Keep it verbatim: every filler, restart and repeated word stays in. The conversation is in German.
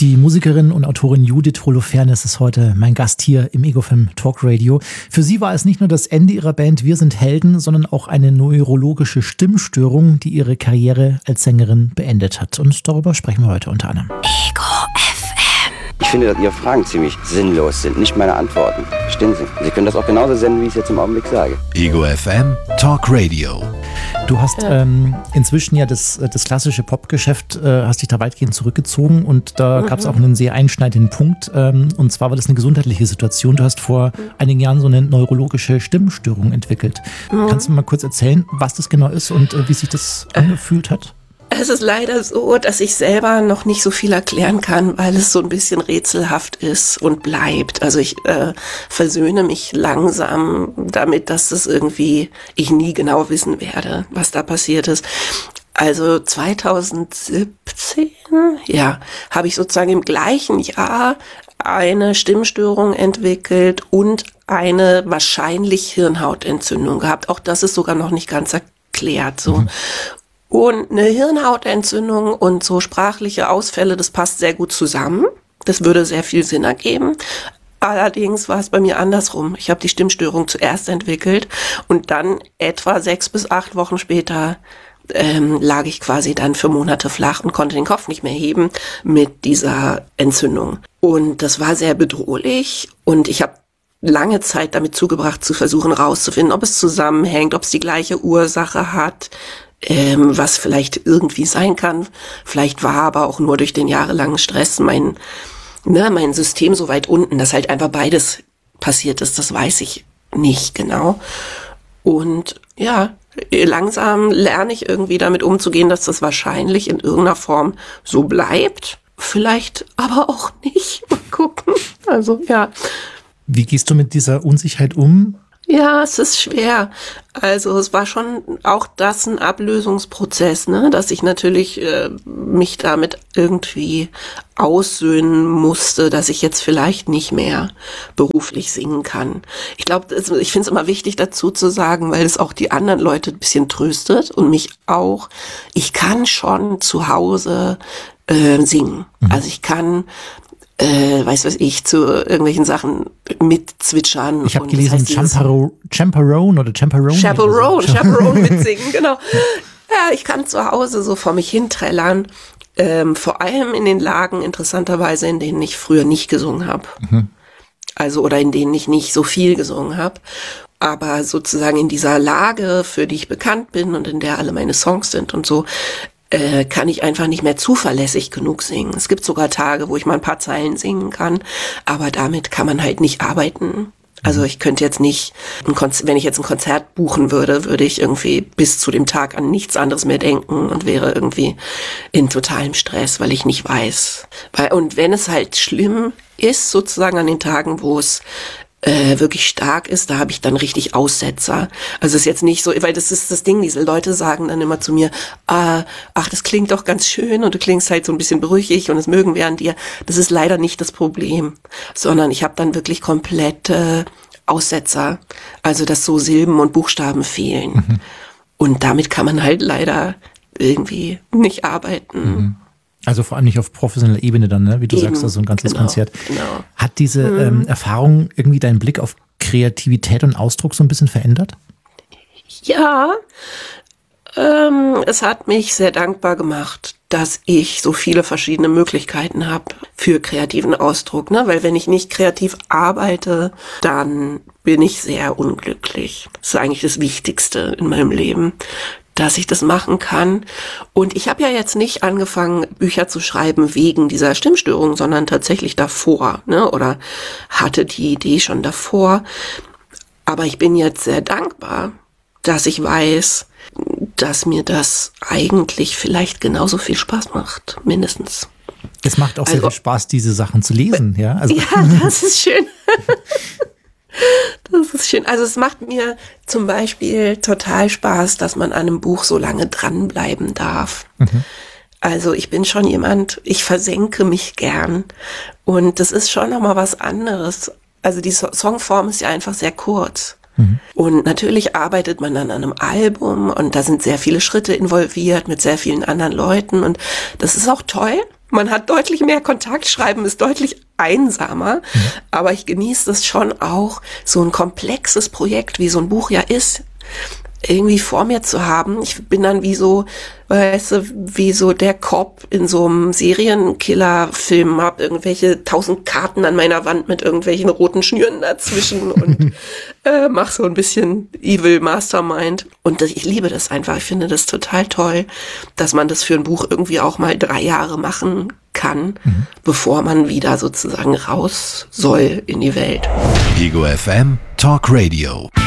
Die Musikerin und Autorin Judith Holofernes ist heute mein Gast hier im Ego F M Talk Radio. Für sie war es nicht nur das Ende ihrer Band Wir sind Helden, sondern auch eine neurologische Stimmstörung, die ihre Karriere als Sängerin beendet hat. Und darüber sprechen wir heute unter anderem. Ego F M. Ich finde, dass Ihre Fragen ziemlich sinnlos sind, nicht meine Antworten. Verstehen Sie? Sie können das auch genauso senden, wie ich es jetzt im Augenblick sage. Ego F M Talk Radio. Du hast ähm, inzwischen ja das, das klassische Popgeschäft, äh, hast dich da weitgehend zurückgezogen und da mhm. gab es auch einen sehr einschneidenden Punkt. Ähm, und zwar war das eine gesundheitliche Situation. Du hast vor mhm. einigen Jahren so eine neurologische Stimmstörung entwickelt. Mhm. Kannst du mir mal kurz erzählen, was das genau ist und äh, wie sich das angefühlt hat? Es ist leider so, dass ich selber noch nicht so viel erklären kann, weil es so ein bisschen rätselhaft ist und bleibt. Also ich äh, versöhne mich langsam damit, dass das irgendwie ich nie genau wissen werde, was da passiert ist. Also zweitausendsiebzehn, ja, habe ich sozusagen im gleichen Jahr eine Stimmstörung entwickelt und eine wahrscheinlich Hirnhautentzündung gehabt. Auch das ist sogar noch nicht ganz erklärt, so. Mhm. Und eine Hirnhautentzündung und so sprachliche Ausfälle, das passt sehr gut zusammen. Das würde sehr viel Sinn ergeben. Allerdings war es bei mir andersrum. Ich habe die Stimmstörung zuerst entwickelt und dann etwa sechs bis acht Wochen später ähm, lag ich quasi dann für Monate flach und konnte den Kopf nicht mehr heben mit dieser Entzündung. Und das war sehr bedrohlich und ich habe lange Zeit damit zugebracht, zu versuchen rauszufinden, ob es zusammenhängt, ob es die gleiche Ursache hat, ähm, was vielleicht irgendwie sein kann. Vielleicht war aber auch nur durch den jahrelangen Stress mein, ne, mein System so weit unten, dass halt einfach beides passiert ist. Das weiß ich nicht genau. Und ja, langsam lerne ich irgendwie damit umzugehen, dass das wahrscheinlich in irgendeiner Form so bleibt. Vielleicht aber auch nicht. Mal gucken. Also ja. Wie gehst du mit dieser Unsicherheit um? Ja, es ist schwer. Also es war schon auch das ein Ablösungsprozess, ne, dass ich natürlich äh, mich damit irgendwie aussöhnen musste, dass ich jetzt vielleicht nicht mehr beruflich singen kann. Ich glaube, ich finde es immer wichtig dazu zu sagen, weil es auch die anderen Leute ein bisschen tröstet und mich auch. Ich kann schon zu Hause äh, singen. Mhm. Also ich kann Äh, weiß was ich, zu irgendwelchen Sachen mitzwitschern. Ich habe gelesen, das heißt Chaperone oder Chaperone. Chaperone, so. Chaperone mitsingen, genau. Ja, ich kann zu Hause so vor mich hinträllern. Ähm, vor allem in den Lagen, interessanterweise, in denen ich früher nicht gesungen habe. Mhm. Also, oder in denen ich nicht so viel gesungen habe. Aber sozusagen in dieser Lage, für die ich bekannt bin und in der alle meine Songs sind und so, Äh, kann ich einfach nicht mehr zuverlässig genug singen. Es gibt sogar Tage, wo ich mal ein paar Zeilen singen kann, aber damit kann man halt nicht arbeiten. Also ich könnte jetzt nicht, ein Konz- wenn ich jetzt ein Konzert buchen würde, würde ich irgendwie bis zu dem Tag an nichts anderes mehr denken und wäre irgendwie in totalem Stress, weil ich nicht weiß. Weil, und wenn es halt schlimm ist, sozusagen an den Tagen, wo es Äh, wirklich stark ist, da habe ich dann richtig Aussetzer. Also es ist jetzt nicht so, weil das ist das Ding, diese Leute sagen dann immer zu mir, ah, ach, das klingt doch ganz schön und du klingst halt so ein bisschen brüchig und das mögen wir an dir. Das ist leider nicht das Problem, sondern ich habe dann wirklich komplette Aussetzer, also dass so Silben und Buchstaben fehlen. Mhm. Und damit kann man halt leider irgendwie nicht arbeiten. Mhm. Also vor allem nicht auf professioneller Ebene dann, ne? Wie du Eben, sagst, das ist so ein ganzes genau, Konzert. Genau. Hat diese mhm. ähm, Erfahrung irgendwie deinen Blick auf Kreativität und Ausdruck so ein bisschen verändert? Ja, ähm, es hat mich sehr dankbar gemacht, dass ich so viele verschiedene Möglichkeiten habe für kreativen Ausdruck, ne? Weil wenn ich nicht kreativ arbeite, dann bin ich sehr unglücklich. Das ist eigentlich das Wichtigste in meinem Leben, dass ich das machen kann. Und ich habe ja jetzt nicht angefangen, Bücher zu schreiben wegen dieser Stimmstörung, sondern tatsächlich davor, ne? Oder hatte die Idee schon davor. Aber ich bin jetzt sehr dankbar, dass ich weiß, dass mir das eigentlich vielleicht genauso viel Spaß macht, mindestens. Es macht auch also, sehr viel Spaß, diese Sachen zu lesen, ja? Also. Ja, das ist schön. Das ist schön. Also es macht mir zum Beispiel total Spaß, dass man an einem Buch so lange dranbleiben darf. Mhm. Also ich bin schon jemand, ich versenke mich gern. Und das ist schon nochmal was anderes. Also die Songform ist ja einfach sehr kurz. Mhm. Und natürlich arbeitet man dann an einem Album und da sind sehr viele Schritte involviert mit sehr vielen anderen Leuten und das ist auch toll. Man hat deutlich mehr Kontakt, Schreiben ist deutlich einsamer, mhm. aber ich genieße das schon auch, so ein komplexes Projekt, wie so ein Buch ja ist, irgendwie vor mir zu haben. Ich bin dann wie so, weißt du, wie so der Cop in so einem Serienkiller-Film, hab irgendwelche tausend Karten an meiner Wand mit irgendwelchen roten Schnüren dazwischen und äh, mach so ein bisschen Evil Mastermind. Und das, ich liebe das einfach. Ich finde das total toll, dass man das für ein Buch irgendwie auch mal drei Jahre machen kann, mhm. bevor man wieder sozusagen raus soll in die Welt. Ego F M Talk Radio.